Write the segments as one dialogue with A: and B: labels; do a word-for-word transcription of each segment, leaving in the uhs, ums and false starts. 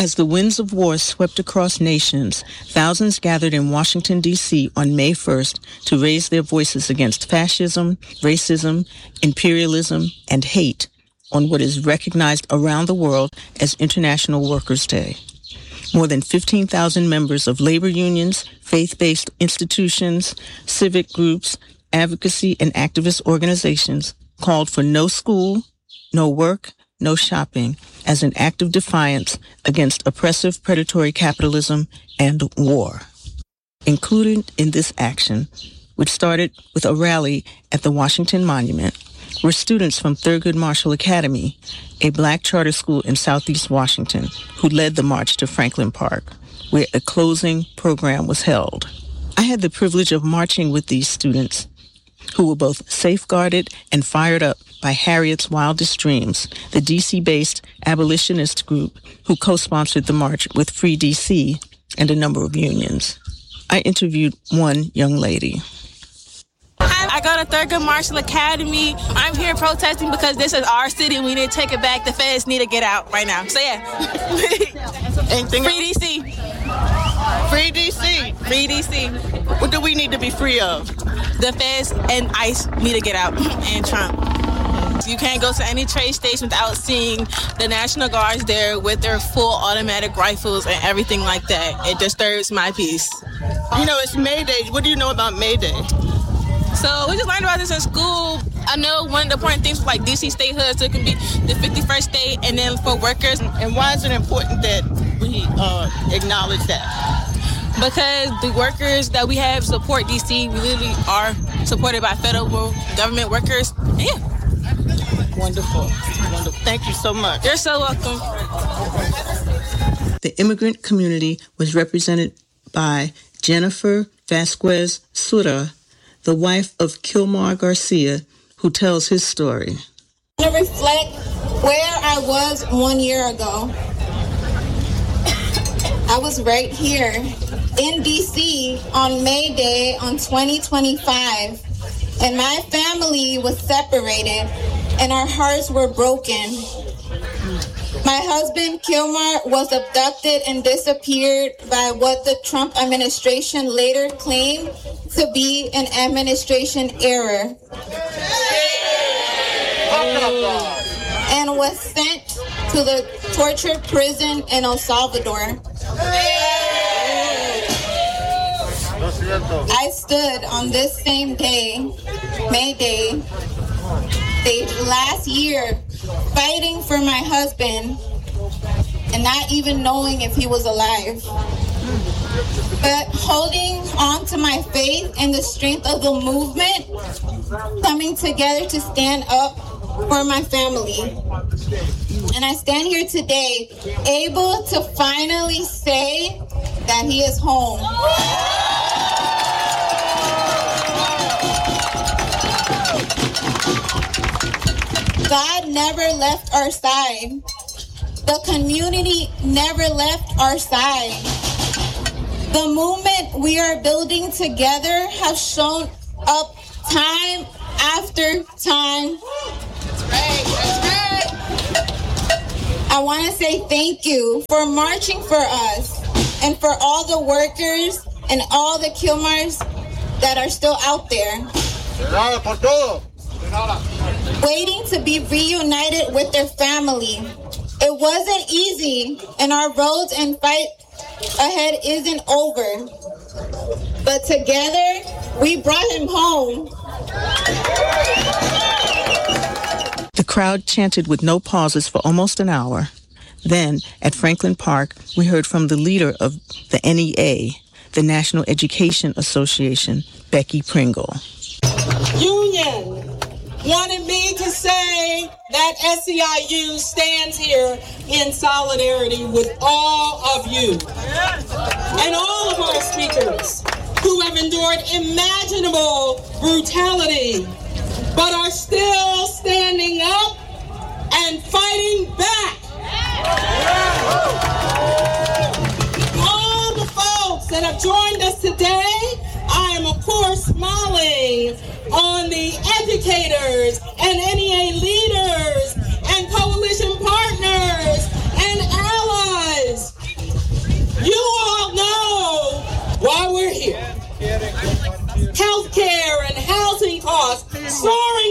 A: As the winds of war swept across nations, thousands gathered in Washington, D C on May first to raise their voices against fascism, racism, imperialism, and hate on what is recognized around the world as International Workers' Day. More than fifteen thousand members of labor unions, faith-based institutions, civic groups, advocacy, and activist organizations called for no school, no work, no shopping as an act of defiance against oppressive predatory capitalism and war. Included in this action, which started with a rally at the Washington Monument, were students from Thurgood Marshall Academy, a black charter school in Southeast Washington, who led the march to Franklin Park, where a closing program was held. I had the privilege of marching with these students, who were both safeguarded and fired up by Harriet's Wildest Dreams, the D C-based abolitionist group who co-sponsored the march with Free D C and a number of unions. I interviewed one young lady.
B: I go to Thurgood Marshall Academy. I'm here protesting because this is our city. We need to take it back. The feds need to get out right now. So yeah.
C: Anything
B: Free D C.
C: Free D C.
B: Free D C.
C: What do we need to be free of?
B: The feds and ICE need to get out. And Trump. You can't go to any trade station without seeing the National Guards there with their full automatic rifles and everything like that. It disturbs my peace.
C: You know, it's May Day. What do you know about May Day?
B: So we just learned about this in school. I know one of the important things was like D C statehood, so it can be the fifty-first state, and then for workers.
C: And why is it important that we uh, acknowledge that?
B: Because the workers that we have support D C. We literally are supported by federal government workers. And yeah.
C: Wonderful. Wonderful. Thank you so much.
B: You're so welcome.
A: The immigrant community was represented by Jennifer Vasquez Sura, the wife of Kilmar Garcia, who tells his story.
D: To reflect where I was one year ago. I was right here in D C on May Day on twenty twenty-five, and my family was separated and our hearts were broken. My husband, Kilmar, was abducted and disappeared by what the Trump administration later claimed to be an administration error. And was sent to the torture prison in El Salvador. I stood on this same day, May Day, last year, fighting for my husband and not even knowing if he was alive. But holding on to my faith and the strength of the movement, coming together to stand up for my family. And I stand here today able to finally say that he is home. God never left our side. The community never left our side. The movement we are building together has shown up time after time.
B: That's right, that's right.
D: I want to say thank you for marching for us and for all the workers and all the Kilmars that are still out there. Waiting to be reunited with their family. It wasn't easy, and our roads and fight ahead isn't over. But together, we brought him home.
A: The crowd chanted with no pauses for almost an hour. Then, at Franklin Park, we heard from the leader of the N E A, the National Education Association, Becky Pringle.
E: Union wanted me to say that S E I U stands here in solidarity with all of you and all of our speakers who have endured imaginable brutality but are still standing up and fighting back. All the folks that have joined us today, I am of course smiling on the educators and N E A leaders and coalition partners and allies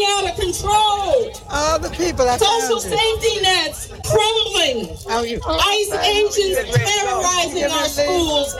E: spinning out of control.
F: All the people that
E: Social safety nets crumbling.
F: Oh, you,
E: ICE agents terrorizing our schools.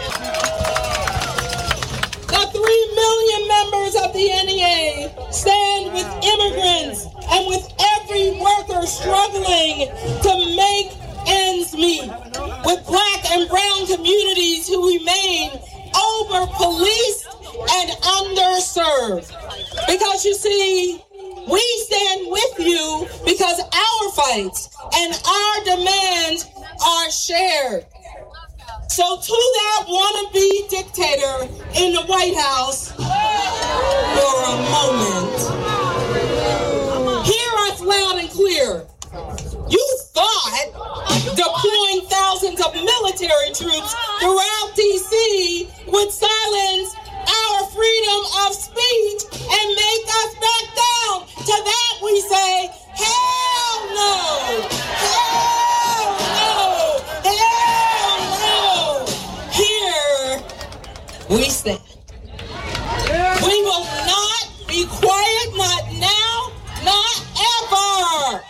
E: The three million members of the N E A stand with immigrants and with every worker struggling to make ends meet, with black and brown communities who remain over-policed and underserved. Because you see, we stand with you because our fights and our demands are shared. So to that wannabe dictator in the White House, for a moment, hear us loud and clear. You thought deploying thousands of military troops throughout D C would silence our freedom of speech and make us back down. To that we say, hell no! Hell no! Hell no! Here we stand. We will not be quiet, not now, not ever!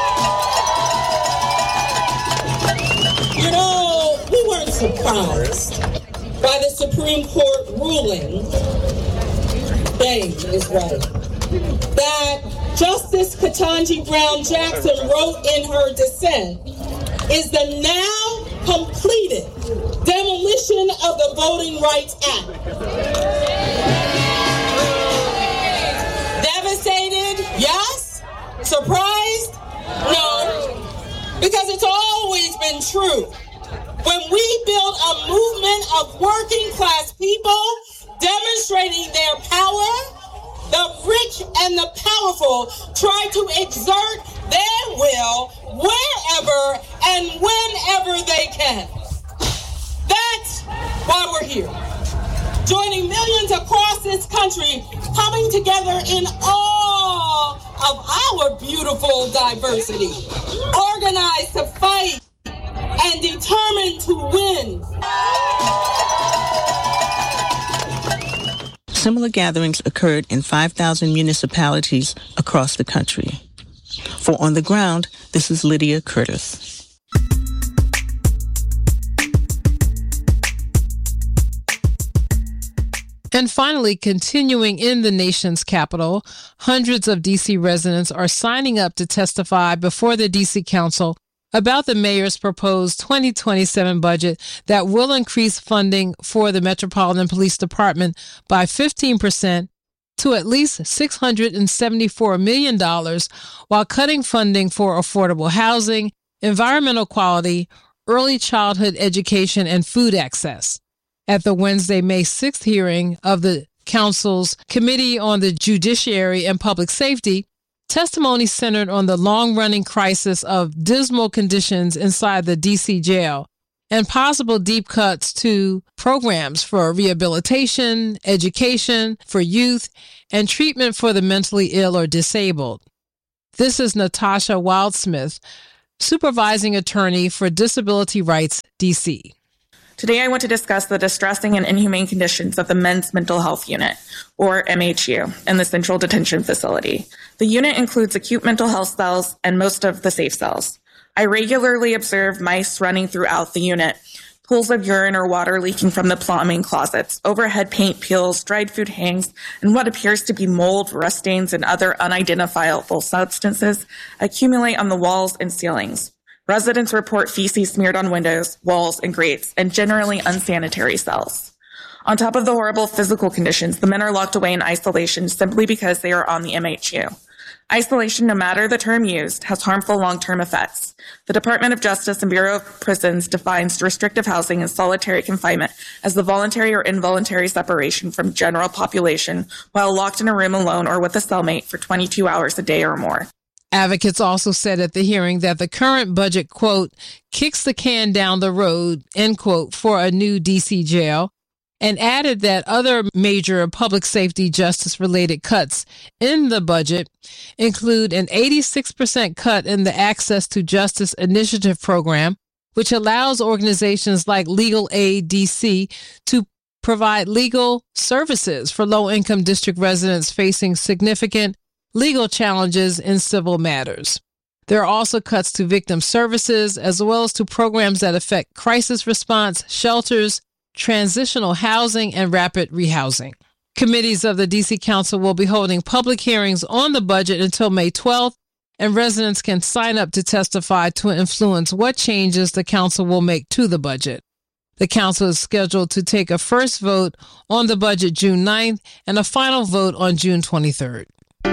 E: You know, we weren't surprised by the Supreme Court ruling, Bang is right, that Justice Ketanji Brown Jackson wrote in her dissent is the now completed demolition of the Voting Rights Act. Devastated? Yes. Surprised? No. Because it's always been true. When we build a movement of working class people demonstrating their power, the rich and the powerful try to exert their will wherever and whenever they can. That's why we're here. Joining millions across this country, coming together in all of our beautiful diversity, organized to fight and determined to win.
A: Similar gatherings occurred in five thousand municipalities across the country. For On the Ground, this is Lydia Curtis.
G: And finally, continuing in the nation's capital, hundreds of D C residents are signing up to testify before the D C Council about the mayor's proposed twenty twenty-seven budget that will increase funding for the Metropolitan Police Department by fifteen percent to at least six hundred seventy-four million dollars, while cutting funding for affordable housing, environmental quality, early childhood education, and food access. At the Wednesday, May sixth hearing of the Council's Committee on the Judiciary and Public Safety, testimony centered on the long-running crisis of dismal conditions inside the D C jail and possible deep cuts to programs for rehabilitation, education for youth, and treatment for the mentally ill or disabled. This is Natasha Wildsmith, supervising attorney for Disability Rights D C.
H: Today, I want to discuss the distressing and inhumane conditions of the Men's Mental Health Unit, or M H U, in the Central Detention Facility. The unit includes acute mental health cells and most of the safe cells. I regularly observe mice running throughout the unit, pools of urine or water leaking from the plumbing closets, overhead paint peels, dried food hangs, and what appears to be mold, rust stains, and other unidentifiable substances accumulate on the walls and ceilings. Residents report feces smeared on windows, walls, and grates, and generally unsanitary cells. On top of the horrible physical conditions, the men are locked away in isolation simply because they are on the M H U. Isolation, no matter the term used, has harmful long-term effects. The Department of Justice and Bureau of Prisons defines restrictive housing and solitary confinement as the voluntary or involuntary separation from general population while locked in a room alone or with a cellmate for twenty-two hours a day or more.
G: Advocates also said at the hearing that the current budget, quote, kicks the can down the road, end quote, for a new D C jail, and added that other major public safety justice-related cuts in the budget include an eighty-six percent cut in the Access to Justice Initiative program, which allows organizations like Legal Aid D C to provide legal services for low-income district residents facing significant legal challenges in civil matters. There are also cuts to victim services, as well as to programs that affect crisis response, shelters, transitional housing, and rapid rehousing. Committees of the D C Council will be holding public hearings on the budget until May twelfth, and residents can sign up to testify to influence what changes the council will make to the budget. The council is scheduled to take a first vote on the budget June ninth and a final vote on June twenty-third.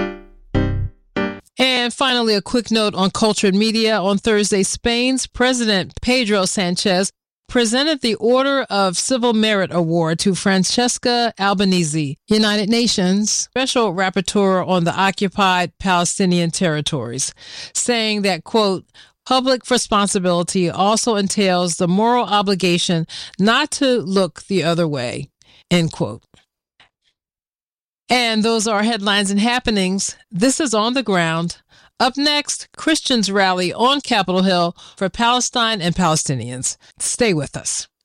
G: And finally, a quick note on culture and media. On Thursday, Spain's President Pedro Sanchez presented the Order of Civil Merit Award to Francesca Albanese, United Nations Special Rapporteur on the Occupied Palestinian Territories, saying that, quote, public responsibility also entails the moral obligation not to look the other way, end quote. And those are headlines and happenings. This is On the Ground. Up next, Christians rally on Capitol Hill for Palestine and Palestinians. Stay with us.